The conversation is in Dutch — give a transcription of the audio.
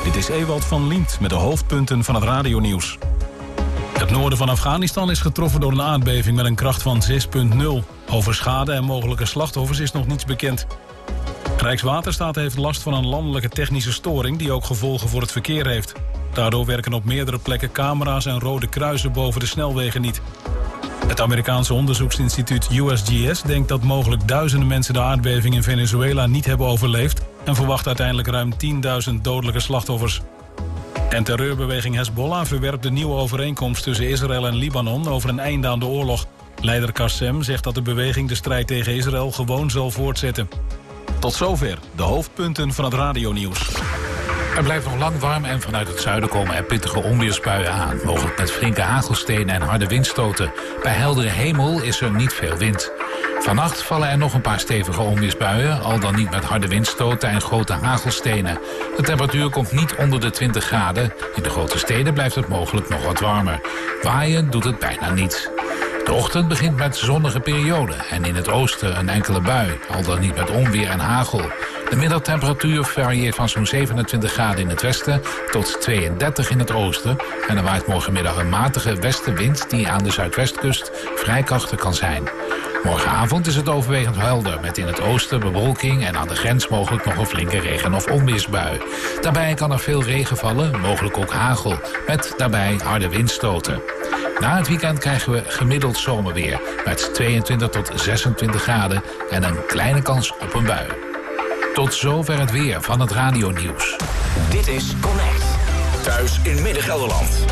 Dit is Ewald van Liemt met de hoofdpunten van het radionieuws. Het noorden van Afghanistan is getroffen door een aardbeving met een kracht van 6,0. Over schade en mogelijke slachtoffers is nog niets bekend. Rijkswaterstaat heeft last van een landelijke technische storing die ook gevolgen voor het verkeer heeft. Daardoor werken op meerdere plekken camera's en rode kruisen boven de snelwegen niet. Het Amerikaanse onderzoeksinstituut USGS denkt dat mogelijk duizenden mensen de aardbeving in Venezuela niet hebben overleefd en verwacht uiteindelijk ruim 10.000 dodelijke slachtoffers. En terreurbeweging Hezbollah verwerpt de nieuwe overeenkomst tussen Israël en Libanon over een einde aan de oorlog. Leider Qassem zegt dat de beweging de strijd tegen Israël gewoon zal voortzetten. Tot zover de hoofdpunten van het radionieuws. Het blijft nog lang warm en vanuit het zuiden komen er pittige onweersbuien aan. Mogelijk met flinke hagelstenen en harde windstoten. Bij heldere hemel is er niet veel wind. Vannacht vallen er nog een paar stevige onweersbuien, al dan niet met harde windstoten en grote hagelstenen. De temperatuur komt niet onder de 20 graden. In de grote steden blijft het mogelijk nog wat warmer. Waaien doet het bijna niet. De ochtend begint met zonnige perioden en in het oosten een enkele bui, al dan niet met onweer en hagel. De middagtemperatuur varieert van zo'n 27 graden in het westen tot 32 in het oosten. En er waait morgenmiddag een matige westenwind die aan de zuidwestkust vrij krachtig kan zijn. Morgenavond is het overwegend helder met in het oosten bewolking en aan de grens mogelijk nog een flinke regen- of onweersbui. Daarbij kan er veel regen vallen, mogelijk ook hagel, met daarbij harde windstoten. Na het weekend krijgen we gemiddeld zomerweer met 22 tot 26 graden en een kleine kans op een bui. Tot zover het weer van het radionieuws. Dit is Connect. Thuis in Midden-Gelderland.